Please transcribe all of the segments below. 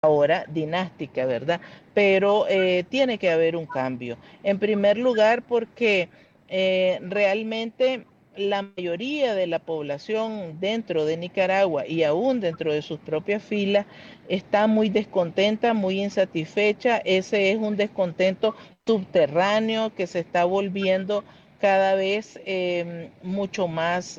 ahora dinástica, ¿verdad? Pero tiene que haber un cambio. En primer lugar, porque realmente la mayoría de la población dentro de Nicaragua y aún dentro de sus propias filas está muy descontenta, muy insatisfecha. Ese es un descontento subterráneo que se está volviendo cada vez mucho más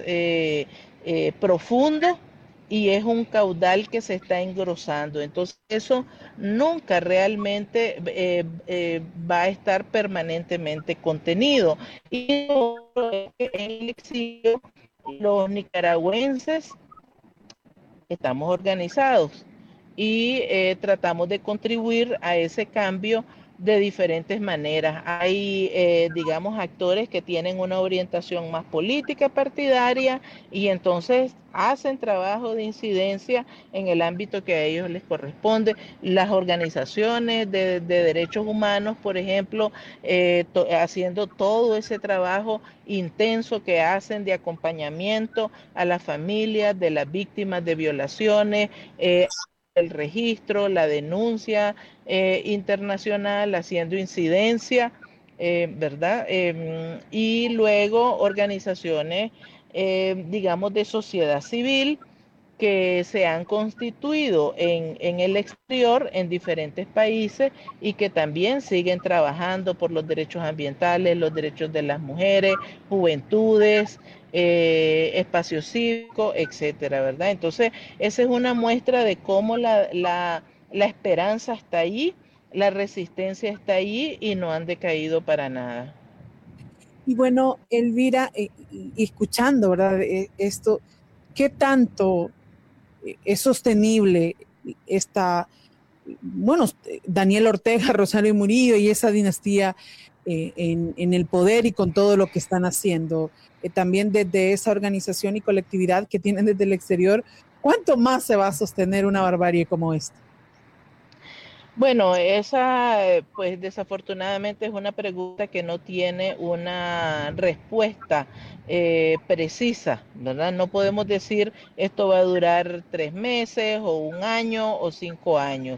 profundo y es un caudal que se está engrosando. Entonces eso nunca realmente va a estar permanentemente contenido. Y en el exilio, los nicaragüenses estamos organizados y tratamos de contribuir a ese cambio de diferentes maneras. Hay, digamos, actores que tienen una orientación más política partidaria y entonces hacen trabajo de incidencia en el ámbito que a ellos les corresponde. Las organizaciones de derechos humanos, por ejemplo, haciendo todo ese trabajo intenso que hacen de acompañamiento a las familias de las víctimas de violaciones, el registro, la denuncia internacional, haciendo incidencia, ¿verdad? Y luego organizaciones, digamos, de sociedad civil que se han constituido en el exterior, en diferentes países, y que también siguen trabajando por los derechos ambientales, los derechos de las mujeres, juventudes, espacio cívico, etcétera, ¿verdad? Entonces, esa es una muestra de cómo la esperanza está ahí, la resistencia está ahí y no han decaído para nada. Y bueno, Elvira, y escuchando, ¿verdad? Esto, ¿qué tanto es sostenible esta, bueno, Daniel Ortega, Rosario Murillo y esa dinastía en el poder y con todo lo que están haciendo? También desde esa organización y colectividad que tienen desde el exterior, ¿cuánto más se va a sostener una barbarie como esta? Bueno, esa pues desafortunadamente es una pregunta que no tiene una respuesta precisa, ¿verdad? No podemos decir esto va a durar 3 meses o un año o 5 años.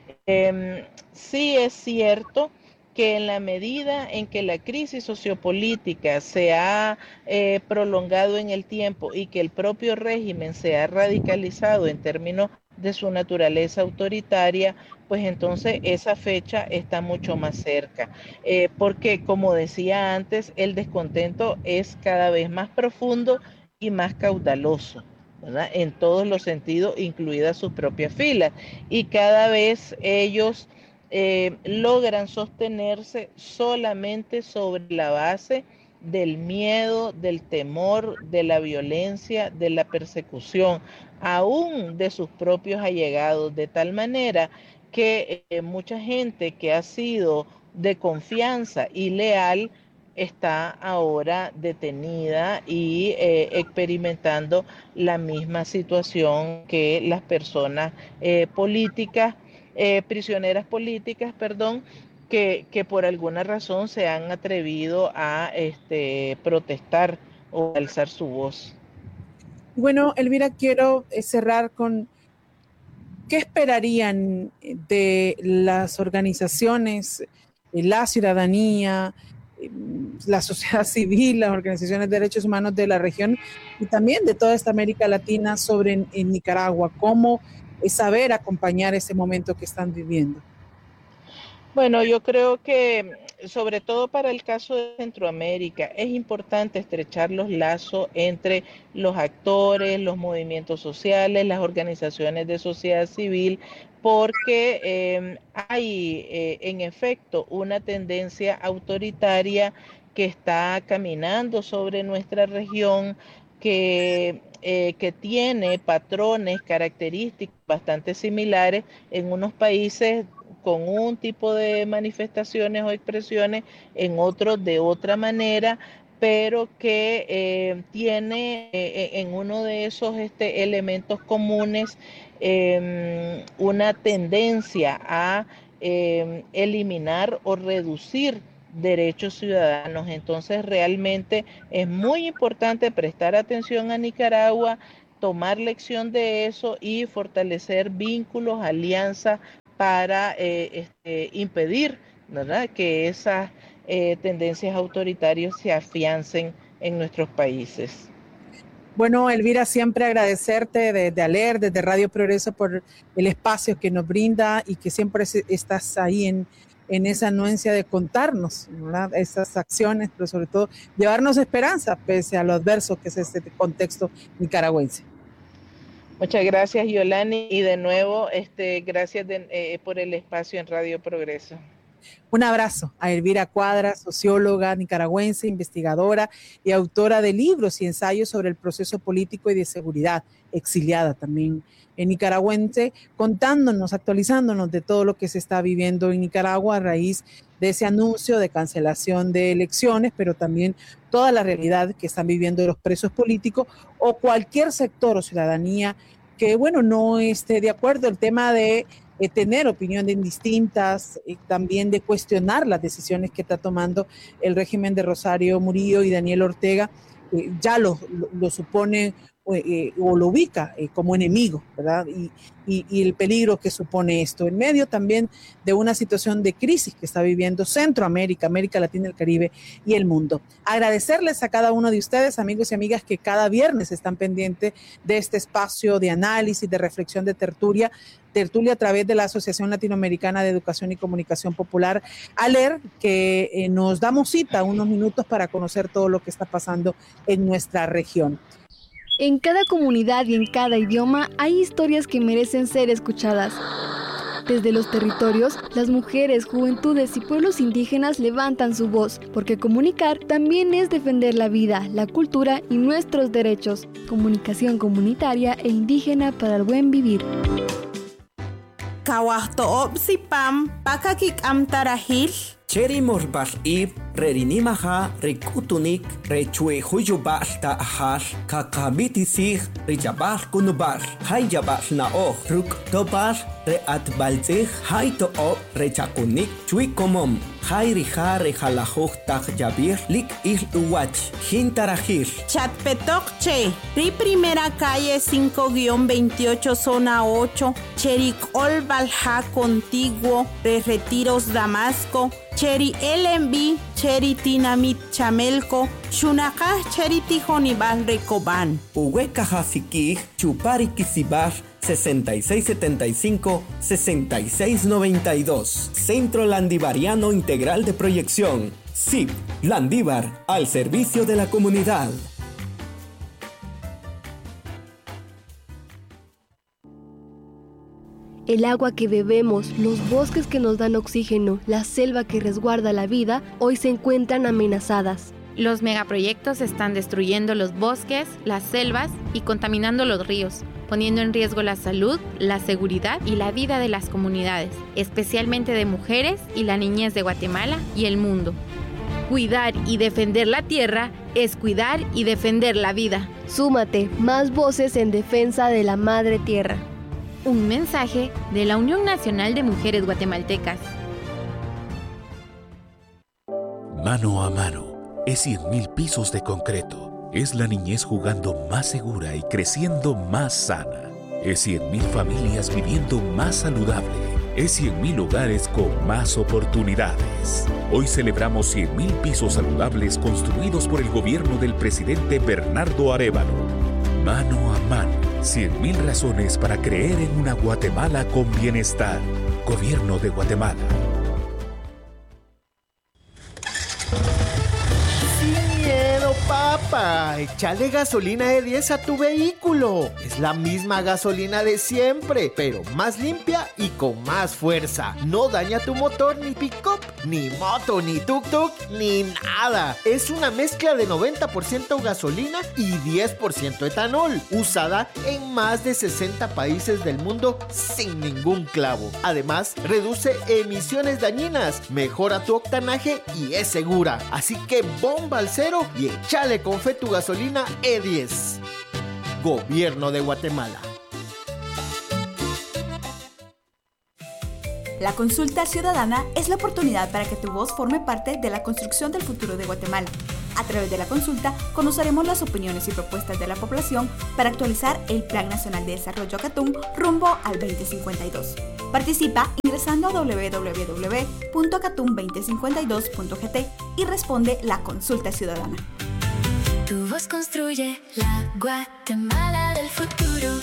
Sí es cierto que en la medida en que la crisis sociopolítica se ha prolongado en el tiempo y que el propio régimen se ha radicalizado en términos de su naturaleza autoritaria, pues entonces esa fecha está mucho más cerca. Porque, como decía antes, el descontento es cada vez más profundo y más caudaloso, ¿verdad? En todos los sentidos, incluidas sus propias filas. Y cada vez ellos logran sostenerse solamente sobre la base del miedo, del temor, de la violencia, de la persecución, aún de sus propios allegados, de tal manera que mucha gente que ha sido de confianza y leal está ahora detenida y experimentando la misma situación que las personas políticas, prisioneras políticas, perdón, que por alguna razón se han atrevido a protestar o alzar su voz. Bueno, Elvira, quiero cerrar con qué esperarían de las organizaciones, la ciudadanía, la sociedad civil, las organizaciones de derechos humanos de la región y también de toda esta América Latina sobre en Nicaragua, cómo saber acompañar ese momento que están viviendo. Bueno, yo creo que sobre todo para el caso de Centroamérica es importante estrechar los lazos entre los actores, los movimientos sociales, las organizaciones de sociedad civil, porque hay en efecto una tendencia autoritaria que está caminando sobre nuestra región, que tiene patrones, características bastante similares en unos países con un tipo de manifestaciones o expresiones, en otros de otra manera, pero que tiene en uno de esos elementos comunes una tendencia a eliminar o reducir derechos ciudadanos. Entonces realmente es muy importante prestar atención a Nicaragua, tomar lección de eso y fortalecer vínculos, alianzas para impedir, ¿verdad?, que esas tendencias autoritarias se afiancen en nuestros países. Bueno, Elvira, siempre agradecerte desde ALER, desde Radio Progreso, por el espacio que nos brinda y que siempre estás ahí en esa anuencia de contarnos, ¿verdad?, esas acciones, pero sobre todo llevarnos esperanza pese a lo adverso que es este contexto nicaragüense. Muchas gracias, Yolani, y de nuevo, gracias por el espacio en Radio Progreso. Un abrazo a Elvira Cuadra, socióloga nicaragüense, investigadora y autora de libros y ensayos sobre el proceso político y de seguridad, exiliada también en nicaragüense, contándonos, actualizándonos de todo lo que se está viviendo en Nicaragua a raíz de ese anuncio de cancelación de elecciones, pero también toda la realidad que están viviendo los presos políticos o cualquier sector o ciudadanía que, bueno, no esté de acuerdo. El tema de tener opiniones distintas, también de cuestionar las decisiones que está tomando el régimen de Rosario Murillo y Daniel Ortega, ya lo supone o lo ubica como enemigo, ¿verdad? Y el peligro que supone esto, en medio también de una situación de crisis que está viviendo Centroamérica, América Latina, el Caribe y el mundo. Agradecerles a cada uno de ustedes, amigos y amigas, que cada viernes están pendientes de este espacio de análisis, de reflexión, de tertulia a través de la Asociación Latinoamericana de Educación y Comunicación Popular, ALER, que nos damos cita unos minutos para conocer todo lo que está pasando en nuestra región. En cada comunidad y en cada idioma hay historias que merecen ser escuchadas. Desde los territorios, las mujeres, juventudes y pueblos indígenas levantan su voz, porque comunicar también es defender la vida, la cultura y nuestros derechos. Comunicación comunitaria e indígena para el buen vivir. Kawahto'op sipam pakakik amtarahil. Cheri morbal ib, rerinimaha, rekutunik, rechue huyubal ta'ahal, kakabitisig, rejabal kunubal, hayabal naoh, ruk tobal, reatbalzig, hayto'op, rechakunik, chuikomom, hayrija rejalajuj tajyabir, lik iluwach, jintarajir. Chatpetokche, Ri Primera Calle 5-28 Zona 8, Chericol Balja Contiguo, Retiros Damasco, Cheri LMB, Cheri Tinamit Chamelco, Chunacá Cheri Tijonibal Recoban. Uhuecajasiquij, Chuparikisibaj, 6675-6692. Centro Landivariano Integral de Proyección. CIP, Landívar, al servicio de la comunidad. El agua que bebemos, los bosques que nos dan oxígeno, la selva que resguarda la vida, hoy se encuentran amenazadas. Los megaproyectos están destruyendo los bosques, las selvas y contaminando los ríos, poniendo en riesgo la salud, la seguridad y la vida de las comunidades, especialmente de mujeres y la niñez de Guatemala y el mundo. Cuidar y defender la tierra es cuidar y defender la vida. Súmate, más voces en defensa de la madre tierra. Un mensaje de la Unión Nacional de Mujeres Guatemaltecas. Mano a mano, es 100,000 pisos de concreto. Es la niñez jugando más segura y creciendo más sana. Es 100,000 familias viviendo más saludable. Es 100,000 hogares con más oportunidades. Hoy celebramos 100,000 pisos saludables construidos por el gobierno del presidente Bernardo Arévalo. Mano a mano, 100,000 razones para creer en una Guatemala con bienestar. Gobierno de Guatemala. Sin miedo, papá. Échale gasolina E10 a tu vehículo. Es la misma gasolina de siempre, pero más limpia y con más fuerza. No daña tu motor, ni pick-up, ni moto, ni tuk-tuk, ni nada. Es una mezcla de 90% gasolina y 10% etanol, usada en más de 60 países del mundo sin ningún clavo. Además, reduce emisiones dañinas, mejora tu octanaje y es segura. Así que bomba al cero y échale con fe tu gasolina E10. Gobierno de Guatemala. La consulta ciudadana es la oportunidad para que tu voz forme parte de la construcción del futuro de Guatemala. A través de la consulta conoceremos las opiniones y propuestas de la población para actualizar el Plan Nacional de Desarrollo Acatún rumbo al 2052. Participa ingresando a www.acatún2052.gt y responde la consulta ciudadana. Tu voz construye la Guatemala del futuro.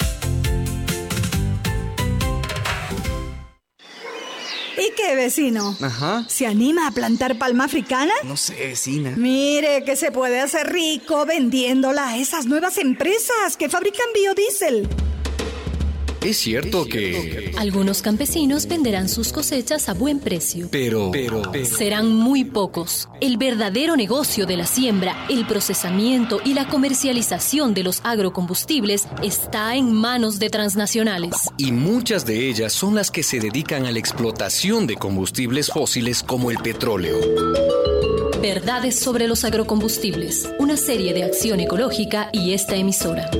¿Y qué, vecino? Ajá. ¿Se anima a plantar palma africana? No sé, vecina. Mire que se puede hacer rico vendiéndola a esas nuevas empresas que fabrican biodiesel. Es cierto que algunos campesinos venderán sus cosechas a buen precio. Pero serán muy pocos. El verdadero negocio de la siembra, el procesamiento y la comercialización de los agrocombustibles está en manos de transnacionales. Y muchas de ellas son las que se dedican a la explotación de combustibles fósiles como el petróleo. Verdades sobre los agrocombustibles, una serie de acción ecológica y esta emisora.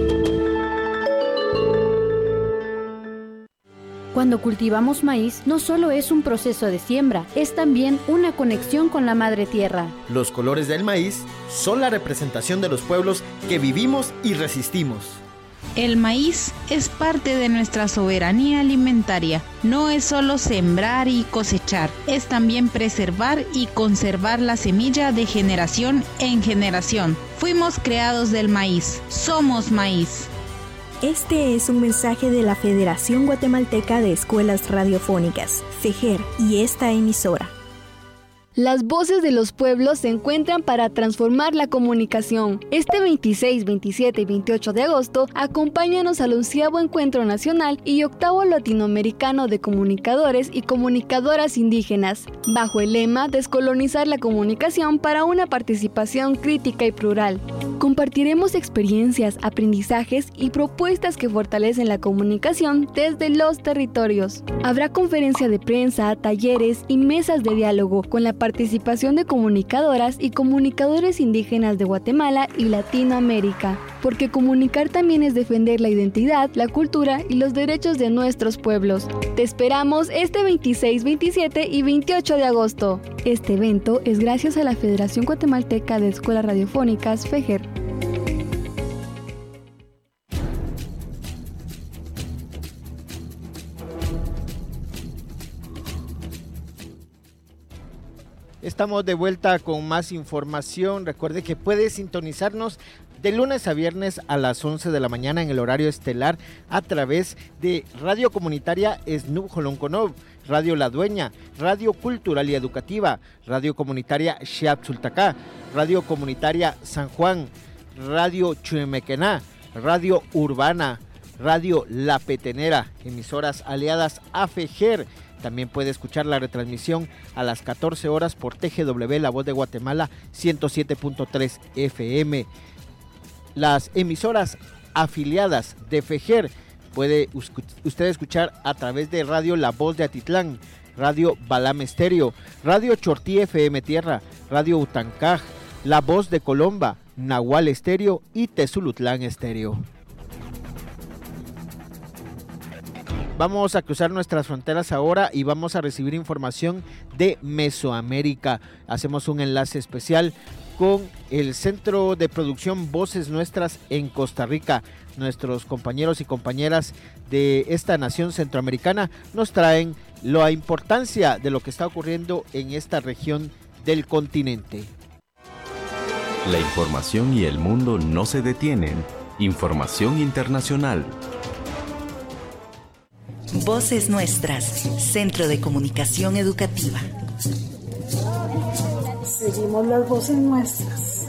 Cuando cultivamos maíz, no solo es un proceso de siembra, es también una conexión con la madre tierra. Los colores del maíz son la representación de los pueblos que vivimos y resistimos. El maíz es parte de nuestra soberanía alimentaria. No es solo sembrar y cosechar, es también preservar y conservar la semilla de generación en generación. Fuimos creados del maíz, somos maíz. Este es un mensaje de la Federación Guatemalteca de Escuelas Radiofónicas, FEGER, y esta emisora. Las voces de los pueblos se encuentran para transformar la comunicación. Este 26, 27 y 28 de agosto, acompáñanos al 11º Encuentro Nacional y 8º Latinoamericano de Comunicadores y Comunicadoras Indígenas, bajo el lema Descolonizar la comunicación para una participación crítica y plural. Compartiremos experiencias, aprendizajes y propuestas que fortalecen la comunicación desde los territorios. Habrá conferencia de prensa, talleres y mesas de diálogo con la participación de comunicadoras y comunicadores indígenas de Guatemala y Latinoamérica, porque comunicar también es defender la identidad, la cultura y los derechos de nuestros pueblos. Te esperamos este 26, 27 y 28 de agosto. Este evento es gracias a la Federación Guatemalteca de Escuelas Radiofónicas, FEGER. Estamos de vuelta con más información. Recuerde que puede sintonizarnos de lunes a viernes a las 11 de la mañana en el horario estelar a través de Radio Comunitaria Esnub Jolonconov, Radio La Dueña, Radio Cultural y Educativa, Radio Comunitaria Xiapsultacá, Radio Comunitaria San Juan, Radio Chuemequená, Radio Urbana, Radio La Petenera, emisoras aliadas a FEGER. También puede escuchar la retransmisión a las 14 horas por TGW La Voz de Guatemala 107.3 FM. Las emisoras afiliadas de FEGER puede usted escuchar a través de Radio La Voz de Atitlán, Radio Balam Estéreo, Radio Chortí FM Tierra, Radio Utancaj, La Voz de Colomba, Nahual Estéreo y Tezulutlán Estéreo. Vamos a cruzar nuestras fronteras ahora y vamos a recibir información de Mesoamérica. Hacemos un enlace especial con el Centro de Producción Voces Nuestras en Costa Rica. Nuestros compañeros y compañeras de esta nación centroamericana nos traen la importancia de lo que está ocurriendo en esta región del continente. La información y el mundo no se detienen. Información internacional. Voces Nuestras, Centro de Comunicación Educativa. Seguimos las voces nuestras.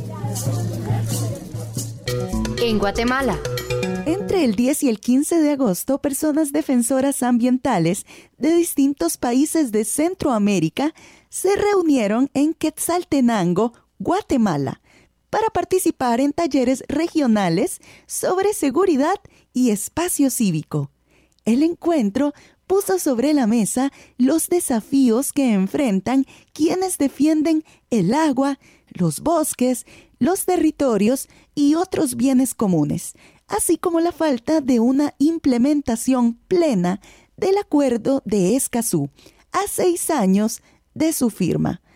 En Guatemala. Entre el 10 y el 15 de agosto, personas defensoras ambientales de distintos países de Centroamérica se reunieron en Quetzaltenango, Guatemala, para participar en talleres regionales sobre seguridad y espacio cívico. El encuentro puso sobre la mesa los desafíos que enfrentan quienes defienden el agua, los bosques, los territorios y otros bienes comunes, así como la falta de una implementación plena del Acuerdo de Escazú, a 6 años de su firma.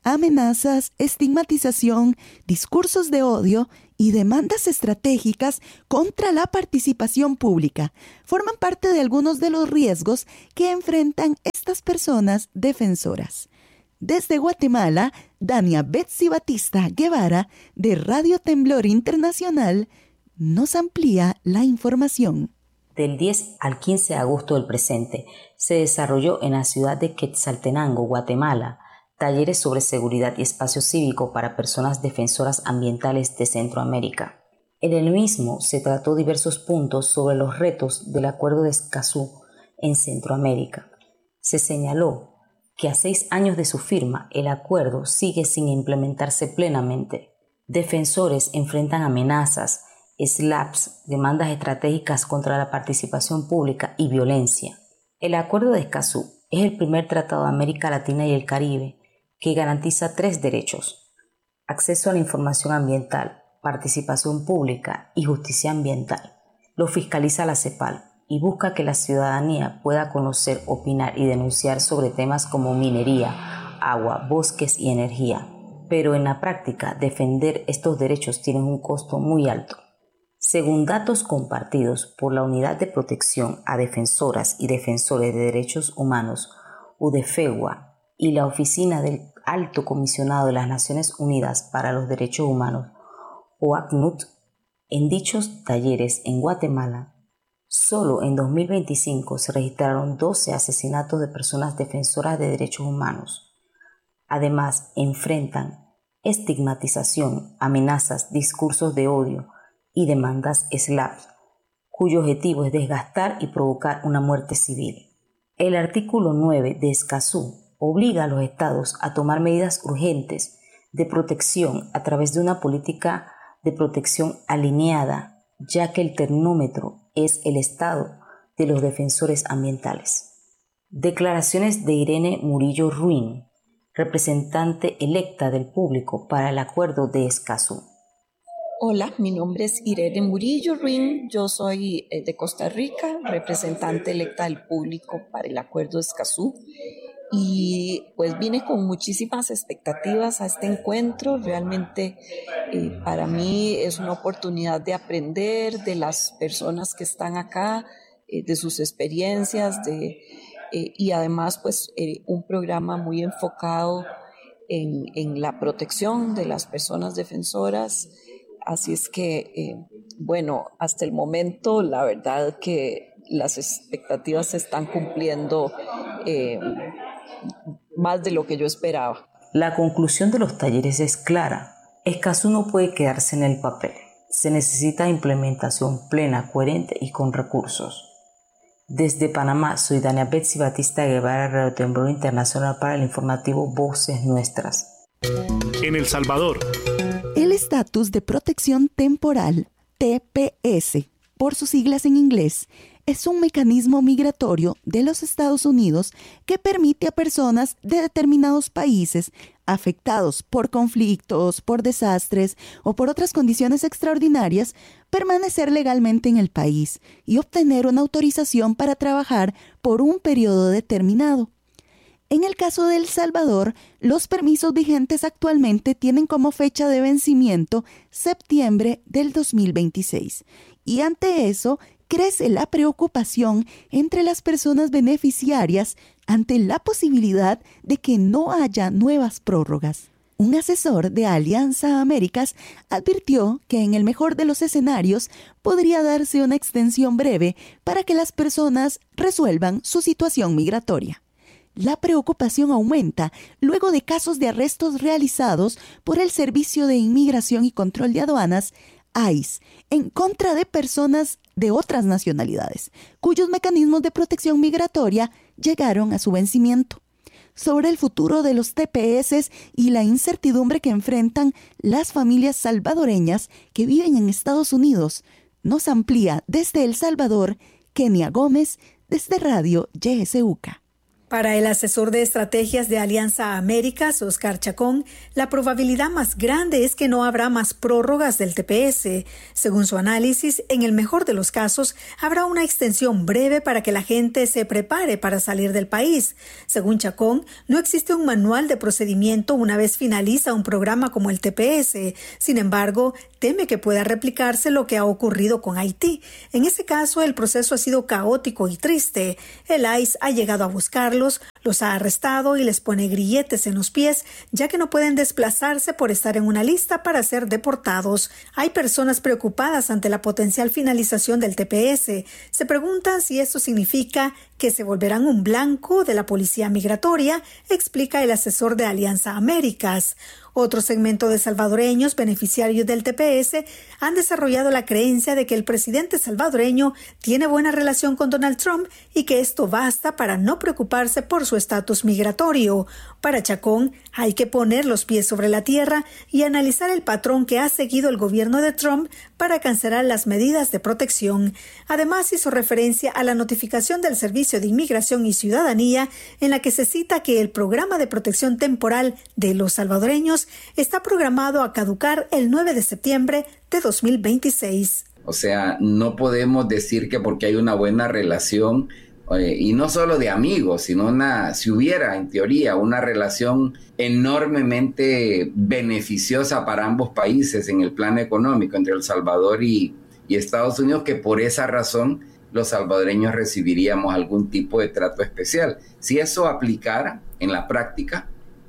amenazas, estigmatización, discursos de odio y demandas estratégicas contra la participación pública forman parte de algunos de los riesgos que enfrentan estas personas defensoras. Desde Guatemala, Dania Betsy Batista Guevara, de Radio Temblor Internacional, nos amplía la información. Del 10 al 15 de agosto del presente, se desarrolló en la ciudad de Quetzaltenango, Guatemala, talleres sobre seguridad y espacio cívico para personas defensoras ambientales de Centroamérica. En el mismo se trató diversos puntos sobre los retos del Acuerdo de Escazú en Centroamérica. Se señaló que a 6 años de su firma, el acuerdo sigue sin implementarse plenamente. Defensores enfrentan amenazas, SLAPs, demandas estratégicas contra la participación pública y violencia. El Acuerdo de Escazú es el primer tratado de América Latina y el Caribe que garantiza 3 derechos: acceso a la información ambiental, participación pública y justicia ambiental. Lo fiscaliza la CEPAL y busca que la ciudadanía pueda conocer, opinar y denunciar sobre temas como minería, agua, bosques y energía. Pero en la práctica, defender estos derechos tiene un costo muy alto. Según datos compartidos por la Unidad de Protección a Defensoras y Defensores de Derechos Humanos, UDEFEGUA, y la Oficina del Alto Comisionado de las Naciones Unidas para los Derechos Humanos, OACNUD, en dichos talleres en Guatemala, solo en 2025 se registraron 12 asesinatos de personas defensoras de derechos humanos. Además, enfrentan estigmatización, amenazas, discursos de odio y demandas SLAPs, cuyo objetivo es desgastar y provocar una muerte civil. El artículo 9 de Escazú obliga a los estados a tomar medidas urgentes de protección a través de una política de protección alineada, ya que el termómetro es el estado de los defensores ambientales. Declaraciones de Irene Murillo Ruín, representante electa del público para el Acuerdo de Escazú. Hola, mi nombre es Irene Murillo Ruín, yo soy de Costa Rica, representante electa del público para el Acuerdo de Escazú, y pues vine con muchísimas expectativas a este encuentro. Realmente para mí es una oportunidad de aprender de las personas que están acá, de sus experiencias, y además pues un programa muy enfocado en la protección de las personas defensoras. Así es que, bueno, hasta el momento la verdad que las expectativas se están cumpliendo más de lo que yo esperaba. La conclusión de los talleres es clara. Escazú no puede quedarse en el papel. Se necesita implementación plena, coherente y con recursos. Desde Panamá, soy Dania Betsy Batista Guevara, Radio Temblor Internacional para el informativo Voces Nuestras. En El Salvador. El estatus de protección temporal, TPS, por sus siglas en inglés, es un mecanismo migratorio de los Estados Unidos que permite a personas de determinados países afectados por conflictos, por desastres o por otras condiciones extraordinarias permanecer legalmente en el país y obtener una autorización para trabajar por un periodo determinado. En el caso de El Salvador, los permisos vigentes actualmente tienen como fecha de vencimiento septiembre del 2026 y ante eso crece la preocupación entre las personas beneficiarias ante la posibilidad de que no haya nuevas prórrogas. Un asesor de Alianza Américas advirtió que en el mejor de los escenarios podría darse una extensión breve para que las personas resuelvan su situación migratoria. La preocupación aumenta luego de casos de arrestos realizados por el Servicio de Inmigración y Control de Aduanas, ICE, en contra de personas de otras nacionalidades, cuyos mecanismos de protección migratoria llegaron a su vencimiento. Sobre el futuro de los TPS y la incertidumbre que enfrentan las familias salvadoreñas que viven en Estados Unidos, nos amplía desde El Salvador Kenia Gómez, desde Radio YSUCA. Para el asesor de estrategias de Alianza Américas, Oscar Chacón, la probabilidad más grande es que no habrá más prórrogas del TPS. Según su análisis, en el mejor de los casos, habrá una extensión breve para que la gente se prepare para salir del país. Según Chacón, no existe un manual de procedimiento una vez finaliza un programa como el TPS. Sin embargo, teme que pueda replicarse lo que ha ocurrido con Haití. En ese caso, el proceso ha sido caótico y triste. El ICE ha llegado a buscarlos, los ha arrestado y les pone grilletes en los pies, ya que no pueden desplazarse por estar en una lista para ser deportados. Hay personas preocupadas ante la potencial finalización del TPS. Se preguntan si esto significa que se volverán un blanco de la policía migratoria, explica el asesor de Alianza Américas. Otro segmento de salvadoreños beneficiarios del TPS han desarrollado la creencia de que el presidente salvadoreño tiene buena relación con Donald Trump y que esto basta para no preocuparse por su estatus migratorio. Para Chacón, hay que poner los pies sobre la tierra y analizar el patrón que ha seguido el gobierno de Trump para cancelar las medidas de protección. Además, hizo referencia a la notificación del Servicio de Inmigración y Ciudadanía en la que se cita que el programa de protección temporal de los salvadoreños está programado a caducar el 9 de septiembre de 2026. O sea, no podemos decir que porque hay una buena relación, y no solo de amigos, sino si hubiera en teoría una relación enormemente beneficiosa para ambos países en el plano económico, entre El Salvador y Estados Unidos, que por esa razón los salvadoreños recibiríamos algún tipo de trato especial. Si eso aplicara en la práctica,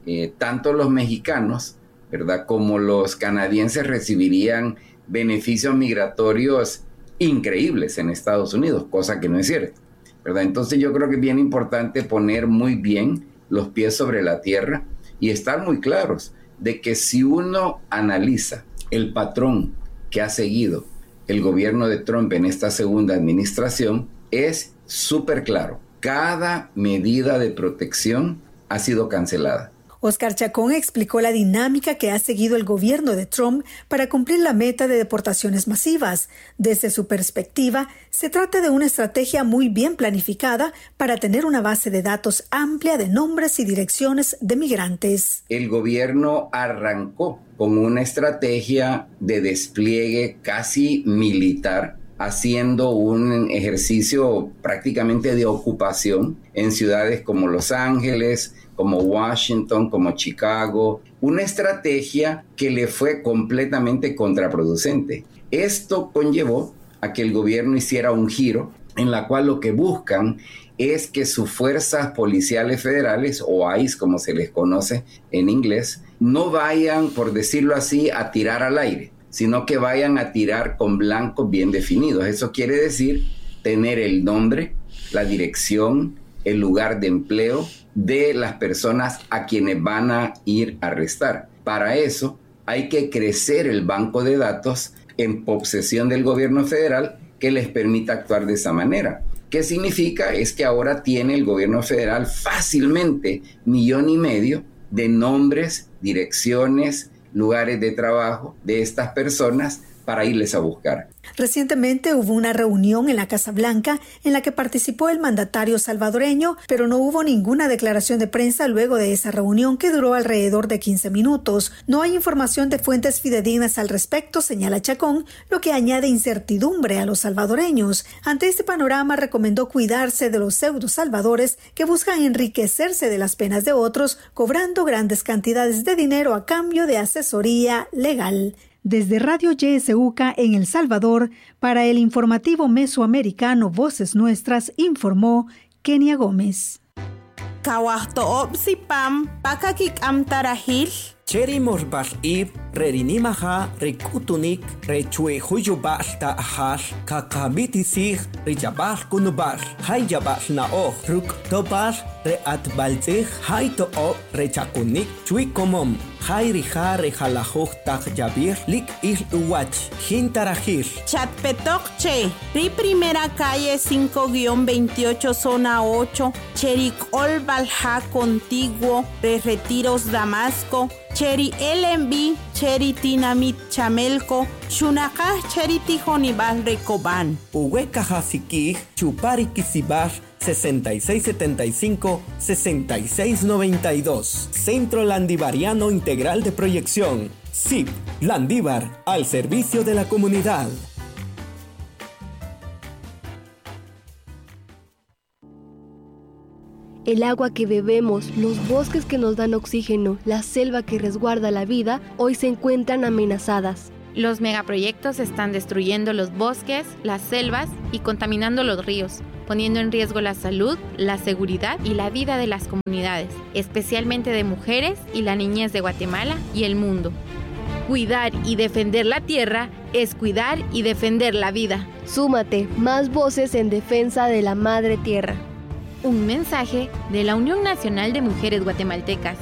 tanto los mexicanos, ¿verdad?, como los canadienses recibirían beneficios migratorios increíbles en Estados Unidos, cosa que no es cierto, ¿verdad? Entonces yo creo que es bien importante poner muy bien los pies sobre la tierra y estar muy claros de que si uno analiza el patrón que ha seguido el gobierno de Trump en esta segunda administración, es súper claro. Cada medida de protección ha sido cancelada. Oscar Chacón explicó la dinámica que ha seguido el gobierno de Trump para cumplir la meta de deportaciones masivas. Desde su perspectiva, se trata de una estrategia muy bien planificada para tener una base de datos amplia de nombres y direcciones de migrantes. El gobierno arrancó con una estrategia de despliegue casi militar, haciendo un ejercicio prácticamente de ocupación en ciudades como Los Ángeles, como Washington, como Chicago, una estrategia que le fue completamente contraproducente. Esto conllevó a que el gobierno hiciera un giro en la cual lo que buscan es que sus fuerzas policiales federales, o ICE como se les conoce en inglés, no vayan, por decirlo así, a tirar al aire, sino que vayan a tirar con blancos bien definidos. Eso quiere decir tener el nombre, la dirección, el lugar de empleo de las personas a quienes van a ir a arrestar. Para eso hay que crecer el banco de datos en posesión del gobierno federal que les permita actuar de esa manera. ¿Qué significa? Es que ahora tiene el gobierno federal fácilmente 1,5 millones de nombres, direcciones, lugares de trabajo de estas personas para irles a buscar. Recientemente hubo una reunión en la Casa Blanca en la que participó el mandatario salvadoreño, pero no hubo ninguna declaración de prensa luego de esa reunión que duró alrededor de 15 minutos. No hay información de fuentes fidedignas al respecto, señala Chacón, lo que añade incertidumbre a los salvadoreños. Ante este panorama, recomendó cuidarse de los pseudo-salvadores que buscan enriquecerse de las penas de otros, cobrando grandes cantidades de dinero a cambio de asesoría legal. Desde Radio YSUCA en El Salvador, para el informativo mesoamericano Voces Nuestras, informó Kenia Gómez. Cheri morbal ib, rerinimaha, rekutunik, rechue huyubal ta ahal, kakabitisig, rijabal kunubal, hayabal naoh, ruk tobal, reatbalzig, haytoo, rechakunik, chuikomom, hayrija rejalajoj tak yabir, lik il uwach, jintarajir. Chatpetok che, ri primera calle 5-28 zona 8, Chericol Balja contiguo, re Retiros Damasco, Cheri LMB, Cheri Tinamit Chamelco, Chunacá Cheri Tijonibal Recoban. Uweka hasiki, chupari kisibal, 6675-6692. Centro Landivariano Integral de Proyección. CIP, Landívar, al servicio de la comunidad. El agua que bebemos, los bosques que nos dan oxígeno, la selva que resguarda la vida, hoy se encuentran amenazadas. Los megaproyectos están destruyendo los bosques, las selvas y contaminando los ríos, poniendo en riesgo la salud, la seguridad y la vida de las comunidades, especialmente de mujeres y la niñez de Guatemala y el mundo. Cuidar y defender la tierra es cuidar y defender la vida. Súmate, más voces en defensa de la madre tierra. Un mensaje de la Unión Nacional de Mujeres Guatemaltecas.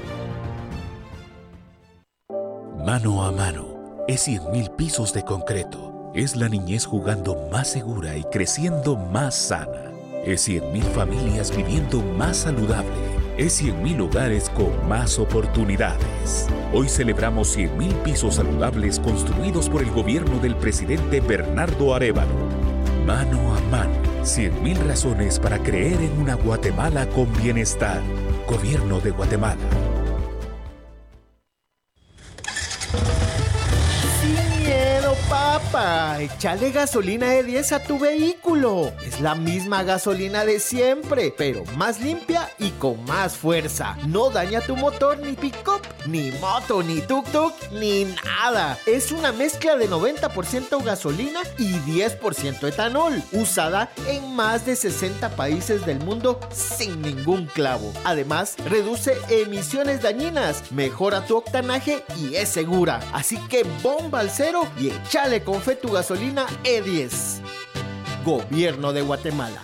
Mano a mano, es 100.000 pisos de concreto. Es la niñez jugando más segura y creciendo más sana. Es 100.000 familias viviendo más saludable. Es 100.000 hogares con más oportunidades. Hoy celebramos 100.000 pisos saludables construidos por el gobierno del presidente Bernardo Arévalo. Mano a mano, 100.000 razones para creer en una Guatemala con bienestar. Gobierno de Guatemala. Papá, échale gasolina E10 a tu vehículo. Es la misma gasolina de siempre, pero más limpia y con más fuerza. No daña tu motor, ni pick-up, ni moto, ni tuk-tuk, ni nada. Es una mezcla de 90% gasolina y 10% etanol, usada en más de 60 países del mundo sin ningún clavo. Además, reduce emisiones dañinas, mejora tu octanaje y es segura. Así que bomba al cero y échale con fe tu gasolina E10. Gobierno de Guatemala.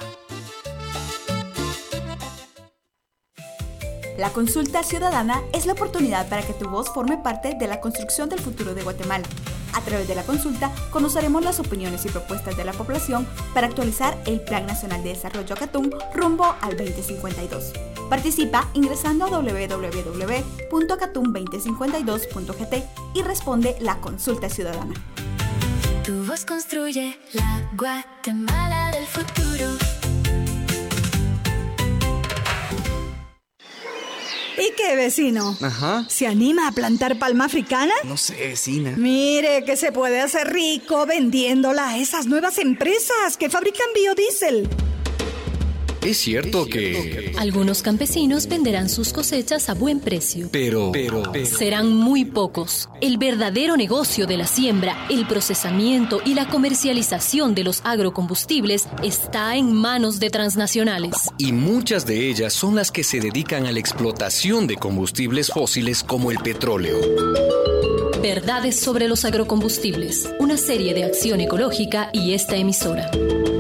La consulta ciudadana es la oportunidad para que tu voz forme parte de la construcción del futuro de Guatemala. A través de la consulta conoceremos las opiniones y propuestas de la población para actualizar el Plan Nacional de Desarrollo Acatún rumbo al 2052. Participa ingresando a www.acatún2052.gt y responde la consulta ciudadana. Tu voz construye la Guatemala del futuro. ¿Y qué, vecino? Ajá. ¿Se anima a plantar palma africana? No sé, vecina. Mire que se puede hacer rico vendiéndola a esas nuevas empresas que fabrican biodiesel. Es cierto que algunos campesinos venderán sus cosechas a buen precio, pero serán muy pocos. El verdadero negocio de la siembra, el procesamiento y la comercialización de los agrocombustibles está en manos de transnacionales. Y muchas de ellas son las que se dedican a la explotación de combustibles fósiles como el petróleo. Verdades sobre los agrocombustibles, una serie de acción ecológica y esta emisora.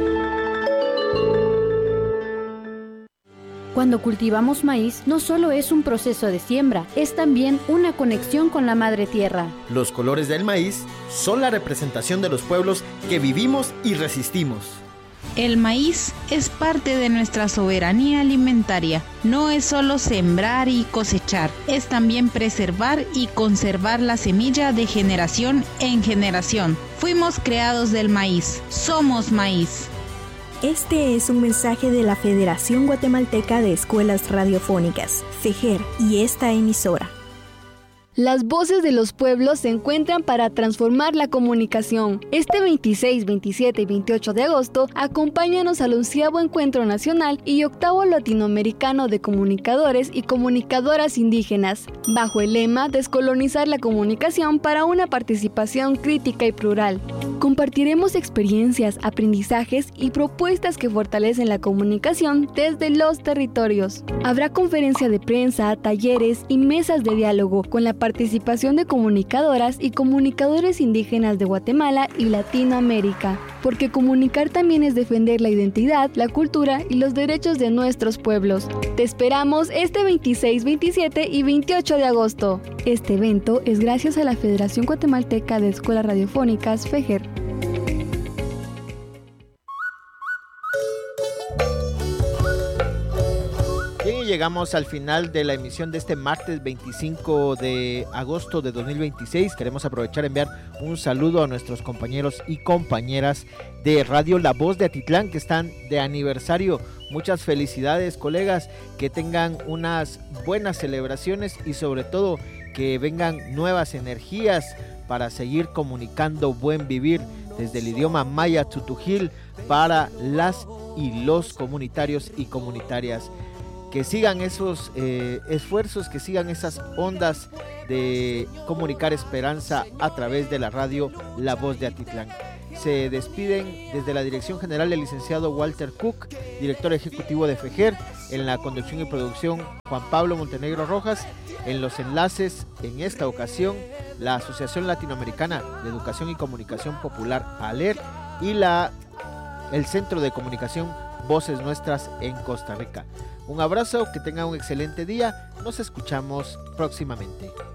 Cuando cultivamos maíz, no solo es un proceso de siembra, es también una conexión con la madre tierra. Los colores del maíz son la representación de los pueblos que vivimos y resistimos. El maíz es parte de nuestra soberanía alimentaria. No es solo sembrar y cosechar, es también preservar y conservar la semilla de generación en generación. Fuimos creados del maíz, somos maíz. Este es un mensaje de la Federación Guatemalteca de Escuelas Radiofónicas, FEGER, y esta emisora. Las voces de los pueblos se encuentran para transformar la comunicación. Este 26, 27 y 28 de agosto, acompáñanos al 11º Encuentro Nacional y 8º Latinoamericano de Comunicadores y Comunicadoras Indígenas, bajo el lema Descolonizar la comunicación para una participación crítica y plural. Compartiremos experiencias, aprendizajes y propuestas que fortalecen la comunicación desde los territorios. Habrá conferencia de prensa, talleres y mesas de diálogo con la participación de comunicadoras y comunicadores indígenas de Guatemala y Latinoamérica, porque comunicar también es defender la identidad, la cultura y los derechos de nuestros pueblos. Te esperamos este 26, 27 y 28 de agosto. Este evento es gracias a la Federación Guatemalteca de Escuelas Radiofónicas, FEGER. Bien, y llegamos al final de la emisión de este martes 25 de agosto de 2026. Queremos aprovechar y enviar un saludo a nuestros compañeros y compañeras de Radio La Voz de Atitlán que están de aniversario. Muchas felicidades, colegas, que tengan unas buenas celebraciones y sobre todo que vengan nuevas energías para seguir comunicando buen vivir desde el idioma maya tutujil para las y los comunitarios y comunitarias. Que sigan esos esfuerzos, que sigan esas ondas de comunicar esperanza a través de la radio La Voz de Atitlán. Se despiden desde la Dirección General el licenciado Walter Cook, director ejecutivo de FEGER, en la conducción y producción Juan Pablo Montenegro Rojas, en los enlaces en esta ocasión la Asociación Latinoamericana de Educación y Comunicación Popular ALER y el Centro de Comunicación Voces Nuestras en Costa Rica. Un abrazo, que tengan un excelente día, nos escuchamos próximamente.